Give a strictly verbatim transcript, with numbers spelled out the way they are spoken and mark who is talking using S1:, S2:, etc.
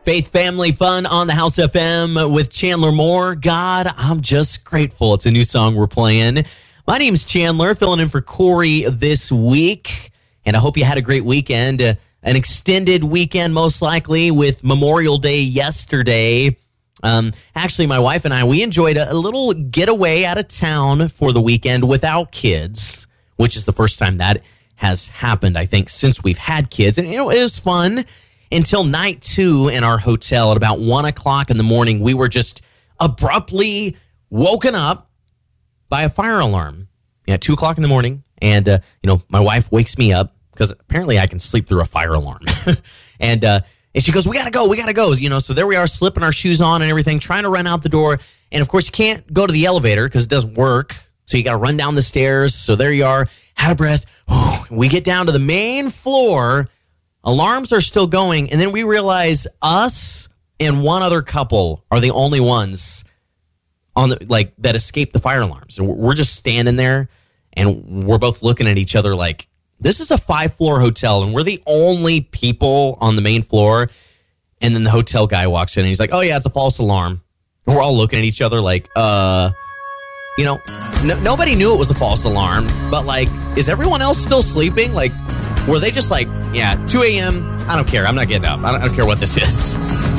S1: Faith Family Fun on the House F M with Chandler Moore. God, I'm just grateful. It's a new song we're playing. My name's Chandler, filling in for Corey this week. And I hope you had a great weekend. Uh, an extended weekend, most likely, with Memorial Day yesterday. Um, actually, my wife and I, we enjoyed a, a little getaway out of town for the weekend without kids, which is the first time that has happened, I think, since we've had kids. And you know, it was fun. Until night two in our hotel at about one o'clock in the morning, we were just abruptly woken up by a fire alarm. Yeah, two o'clock in the morning. And, uh, you know, my wife wakes me up because apparently I can sleep through a fire alarm. and uh, and she goes, we got to go, we got to go. You know, so there we are, slipping our shoes on and everything, trying to run out the door. And, of course, you can't go to the elevator because it doesn't work. So you got to run down the stairs. So there you are, out of breath. We get down to the main floor. Alarms are still going, and then we realize us and one other couple are the only ones on the like that escaped the fire alarms. And we're just standing there, and we're both looking at each other like, this is a five-floor hotel, and we're the only people on the main floor. And then the hotel guy walks in, and he's like, oh, yeah, it's a false alarm. And we're all looking at each other like, uh, you know, no, nobody knew it was a false alarm, but, like, is everyone else still sleeping? Like, were they just like, yeah, two a.m., I don't care, I'm not getting up. I don't, I don't care what this is.